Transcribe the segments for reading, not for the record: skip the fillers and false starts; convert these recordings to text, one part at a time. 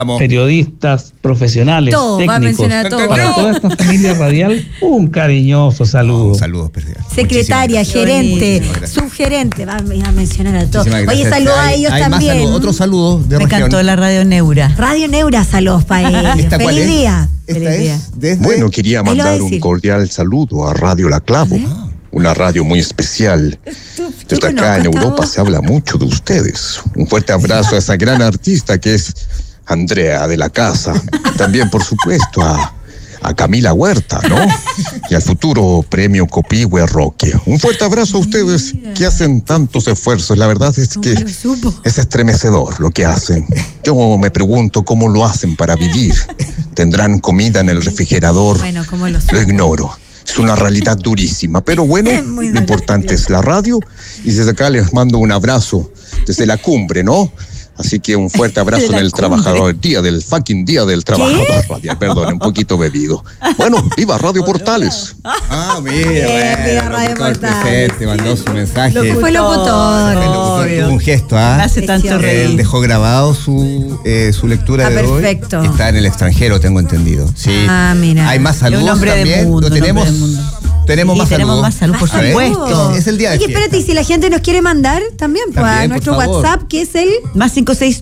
periodistas, profesionales, técnicos, para toda esta familia radial, un cariñoso saludo. Saludos especiales. Secretaria, gerente, subgerente, va a mencionar a todos. Oye, saludos a ellos también. Otro saludo de Me región. encantó la Radio Neura. Radio Neura, saludos para ellos. Feliz día. Bueno, quería mandar un cordial saludo a Radio La Clavo, una radio muy especial. Desde acá en Europa se habla mucho de ustedes. Un fuerte abrazo a esa gran artista que es Andrea de la Casa. También, por supuesto, a Camila Huerta, ¿no? Y al futuro premio Copihue Roque. Un fuerte abrazo a ustedes que hacen tantos esfuerzos. La verdad es que es estremecedor lo que hacen. Yo me pregunto cómo lo hacen para vivir. ¿Tendrán comida en el refrigerador? Bueno, ¿cómo lo Lo ignoro. Es una realidad durísima, pero bueno, lo importante es la radio. Y desde acá les mando un abrazo desde la cumbre, ¿no? Así que un fuerte abrazo en el trabajador, día del trabajador radial, perdón, un poquito bebido. Bueno, viva Radio Portales. Mira, Radio Portales. Te mandó su mensaje. Fue locutor. Tuvo un gesto, Hace tanto reír. Él dejó grabado su lectura de hoy. Perfecto. Está en el extranjero, tengo entendido. Sí. Mira. Hay más saludos también. Mundo, ¿Lo tenemos? Tenemos más salud, por supuesto. Es el día de Oye, espérate, y si la gente nos quiere mandar también, pues a nuestro WhatsApp, que es el más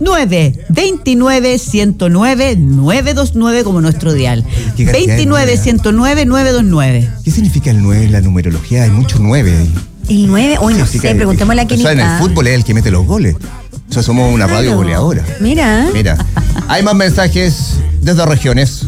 569-29-109-929 como nuestro dial. 29-109-929. ¿Qué significa el 9 en la numerología? Hay mucho 9 ahí. El 9, hoy no sé, preguntémosle a quién está. En el fútbol es el que mete los goles. O sea, somos una radio goleadora. Mira. Hay más mensajes desde regiones.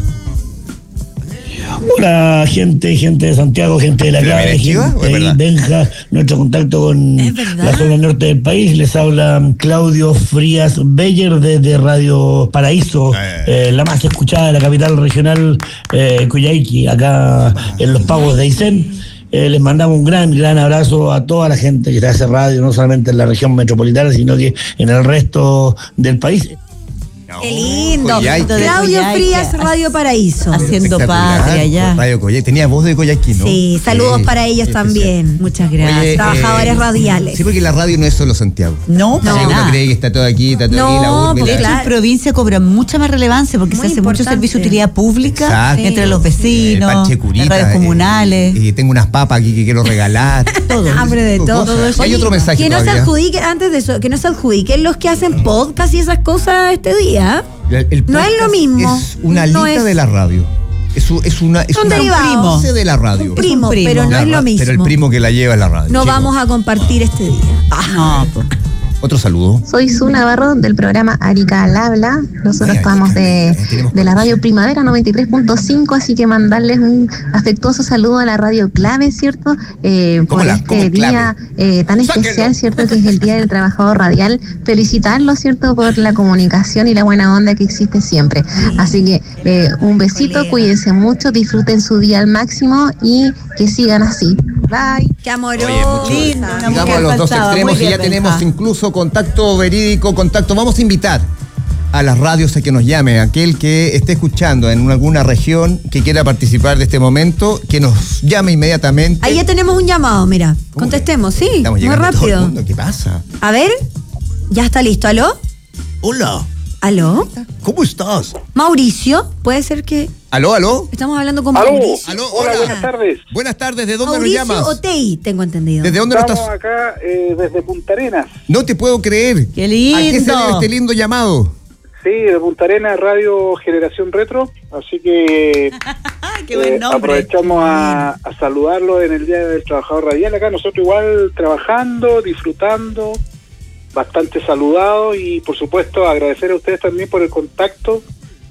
Hola, gente de Santiago, gente de la clave, gente de Benja, nuestro contacto con la zona norte del país. Les habla Claudio Frías Beyer desde Radio Paraíso, la más escuchada de la capital regional, Coyhaique, acá en Los Pagos de Aysén. Les mandamos un gran abrazo a toda la gente que hace radio, no solamente en la región metropolitana, sino que en el resto del país. Qué lindo. Claudio Frías, Radio Paraíso. Haciendo patria ya. Radio Coyhaique. Tenía voz de Coyhaique, ¿no? Sí, saludos para ellos también. Muchas gracias. Oye, trabajadores radiales. Sí, porque la radio no es solo Santiago. No. Uno cree que está todo aquí, está todo aquí, la urbe. Porque en provincia cobra mucha más relevancia porque se hace mucho servicio de utilidad pública entre los vecinos, las radios comunales. Y tengo unas papas aquí que quiero regalar. Todo. Hambre de todo eso. Hay otro mensaje que no se adjudiquen, antes de eso, que no se adjudiquen los que hacen podcast y esas cosas este día. No es lo mismo. Es una alita de la radio. Es una primo de la radio. Un primo, pero no es lo mismo. Pero el primo que la lleva es la radio. No vamos a compartir este día. Otro saludo. Soy Su Navarro del programa Arica al Habla. Nosotros estamos de la radio Primavera 93.5, así que mandarles un afectuoso saludo a la radio Clave, ¿cierto? Por este día tan especial, ¿cierto? Que es el Día del Trabajador Radial. Felicitarlos, ¿cierto? Por la comunicación y la buena onda que existe siempre. Así que un besito, cuídense mucho, disfruten su día al máximo y que sigan así. Bye. Qué amoroso. Llegamos a los dos extremos y ya tenemos incluso contacto verídico, Vamos a invitar a las radios a que nos llame, aquel que esté escuchando en alguna región que quiera participar de este momento, que nos llame inmediatamente. Ahí ya tenemos un llamado, mira. Contestemos, sí. Estamos muy llegando rápido. A todo el mundo. ¿Qué pasa? A ver, ya está listo. ¿Aló? Hola. ¿Aló? ¿Cómo estás? Mauricio, puede ser que... ¿Aló? Estamos hablando con Mauricio. Hola, buenas tardes. Buenas tardes, ¿de dónde Mauricio nos llamas? Otei, tengo entendido. ¿Desde dónde Estamos nos estás? acá desde Punta Arenas. No te puedo creer. ¡Qué lindo! ¿A qué se debe este lindo llamado? Sí, de Punta Arenas, Radio Generación Retro. Así que ¡Qué buen nombre! aprovechamos a saludarlo en el Día del Trabajador Radial. Acá nosotros igual trabajando, disfrutando, bastante saludados y por supuesto agradecer a ustedes también por el contacto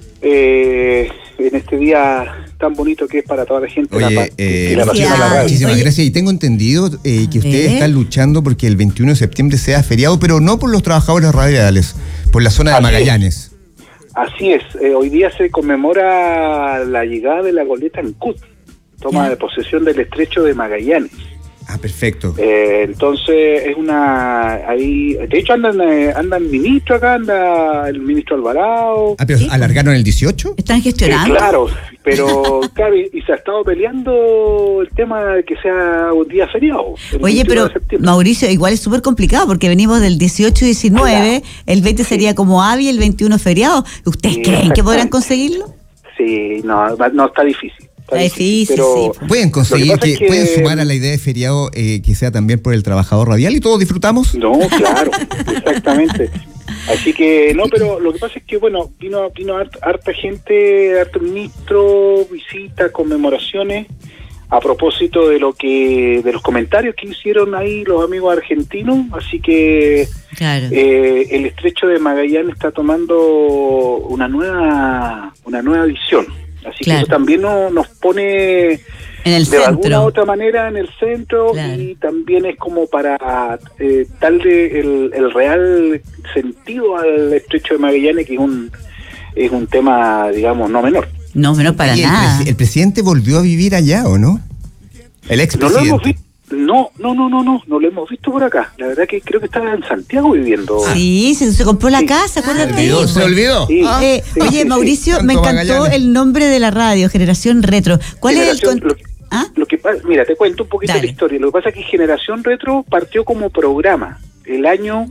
en este día tan bonito que es para toda la gente. Muchísimas gracias. Y tengo entendido que ustedes están luchando porque el 21 de septiembre sea feriado, pero no por los trabajadores radiales, por la zona de Magallanes. Así es. Hoy día se conmemora la llegada de la goleta Ancud, toma de posesión del estrecho de Magallanes. Perfecto. Entonces es ahí, de hecho andan ministro acá, anda el ministro Alvarado. Pero ¿sí? ¿Alargaron el 18? ¿Están gestionando? Claro, pero claro, y se ha estado peleando el tema de que sea un día feriado. Oye, pero Mauricio, igual es súper complicado porque venimos del 18 y 19, el 20 sería como hábil, el 21 feriado. ¿Ustedes creen que podrán conseguirlo? Sí, no está difícil. Está difícil, pero sí. Pueden conseguir pueden sumar a la idea de feriado que sea también por el trabajador radial y todos disfrutamos. No, claro, exactamente. Así que no, pero lo que pasa es que vino harta gente, harto ministro, visitas, conmemoraciones a propósito de los comentarios que hicieron ahí los amigos argentinos, así que claro. El estrecho de Magallanes está tomando una nueva visión. Así claro. Que eso también nos pone en el de centro. Alguna u otra manera en el centro, claro. Y también es como para darle el real sentido al estrecho de Magallanes, que es un tema, digamos, no menor. No menor para nada. ¿El presidente volvió a vivir allá o no? El expresidente. No lo hemos visto. No lo hemos visto por acá. La verdad que creo que estaba en Santiago viviendo. Sí, se compró la casa, acuérdate. ¿Se olvidó? Sí. Oye, Mauricio, me encantó el nombre de la radio, Generación Retro. ¿Cuál es el Lo que pasa, mira, te cuento un poquito la historia. Lo que pasa es que Generación Retro partió como programa el año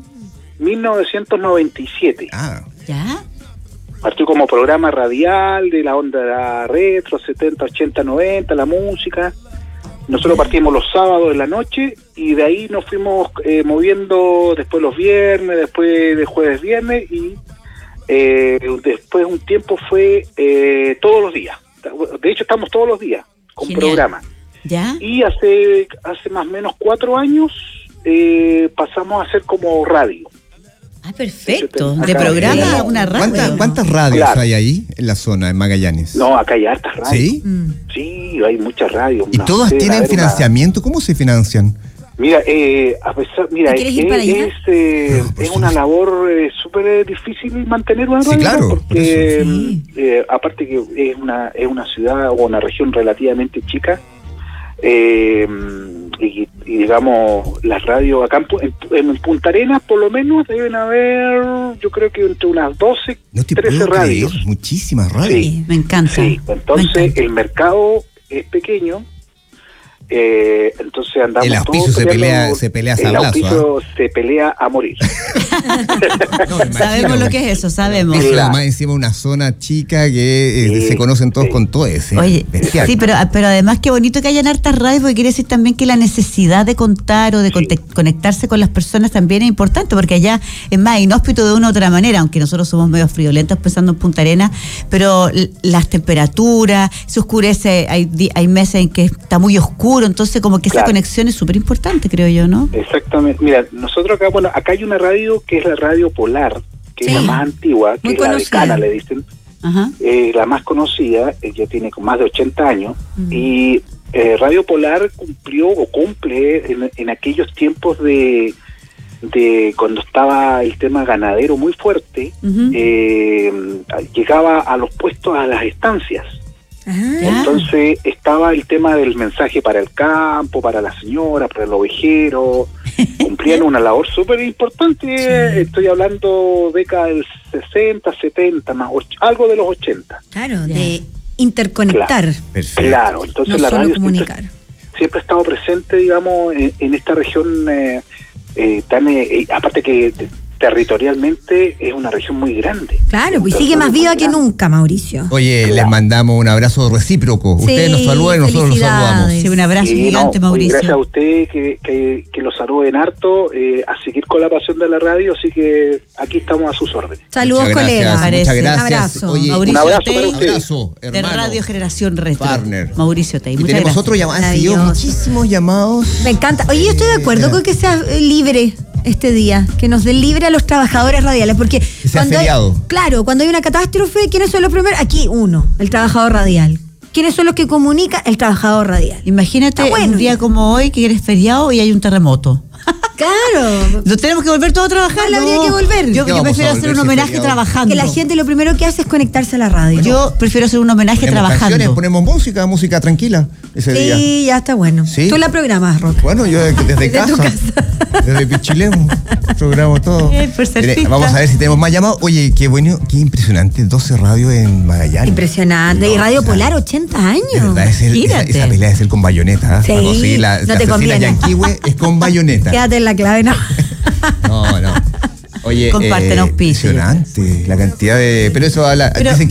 1997. ¿Ya? Partió como programa radial de la onda retro, 70, 80, 90, la música. Nosotros partimos los sábados en la noche y de ahí nos fuimos moviendo después los viernes, después de jueves, viernes y después un tiempo fue todos los días. De hecho estamos todos los días con programa. ¿Ya? Y hace más o menos 4 años pasamos a hacer como radio. Perfecto. De programa a una radio. ¿Cuántas radios hay ahí en la zona, en Magallanes? No, acá hay hartas radios. ¿Sí? Sí, hay muchas radios. ¿Y todas tienen financiamiento? ¿Cómo se financian? Mira, a pesar, es una labor súper difícil mantener una radio. Sí, claro. Porque aparte que es una ciudad o una región relativamente chica. Y digamos las radios acá en Punta Arenas por lo menos deben haber, yo creo que entre unas 12, 13 radios. Muchísimas radios. Sí, me encanta. Sí, entonces el mercado es pequeño, entonces andamos el auspicio se pelea el auspicio se pelea a morir. Sabemos lo que es eso, sabemos. Además encima una zona chica que se conocen todos con todo ese. Oye, sí, pero además qué bonito que hayan hartas radios, porque quiere decir también que la necesidad de contar o de conectarse con las personas también es importante, porque allá es más inhóspito de una u otra manera, aunque nosotros somos medio friolentos pensando en Punta Arenas, pero las temperaturas, se oscurece, hay meses en que está muy oscuro, entonces como que esa conexión es súper importante, creo yo, ¿no? Exactamente. Mira, nosotros acá hay una radio que es la Radio Polar, que es la más antigua, que muy es conocida. La decana, le dicen. Ajá. La más conocida, ya tiene más de 80 años, y Radio Polar cumple en aquellos tiempos de cuando estaba el tema ganadero muy fuerte, llegaba a los puestos, a las estancias. Entonces estaba el tema del mensaje para el campo, para la señora, para el ovejero. Cumplían una labor súper importante. Estoy hablando década del 60, 70, más algo de los 80. Claro, de interconectar. Claro, entonces no la radio comunicar. Siempre ha estado presente, digamos, en esta región tan aparte que territorialmente es una región muy grande. Claro, pues sigue más viva que nunca, Mauricio. Oye, les mandamos un abrazo recíproco. Ustedes nos saludan y nosotros los saludamos. Sí, un abrazo gigante, Mauricio. Gracias a usted que los saluden harto, a seguir con la pasión de la radio, así que aquí estamos a sus órdenes. Saludos, colegas. Muchas gracias. Un abrazo. Oye, Mauricio un abrazo Tey, para usted. Abrazo, hermano. De Radio Generación Retro. Partner. Mauricio Tey, y muchas tenemos gracias. otro llamado. Han sido muchísimos llamados. Me encanta. Oye, yo estoy de acuerdo con que sea libre este día, que nos den libre a los trabajadores radiales, porque cuando hay una catástrofe, ¿quiénes son los primeros? Aquí el trabajador radial. ¿Quiénes son los que comunican? El trabajador radial. Imagínate un día como hoy que eres feriado y hay un terremoto. Claro. Nos tenemos que volver todos a trabajar. No, habría que volver. Yo prefiero hacer un homenaje trabajando. Que la gente lo primero que hace es conectarse a la radio. Yo prefiero hacer un homenaje trabajando. Ponemos música tranquila ese día. Sí, ya está bueno. ¿Sí? Tú la programas, Roca. Bueno, yo desde casa. Desde Pichilemu. Programo todo. Vamos a ver si tenemos más llamados. Oye, qué bueno, qué impresionante. 12 radios en Magallanes. Impresionante. Y Radio Polar, 80 años. ¿Verdad? Esa pelea es con bayoneta. Sí, la no te conviene. Yanquihue es con bayoneta. Quédate en la clave, no. No. Oye, compártenos, impresionante la cantidad de... Pero eso habla...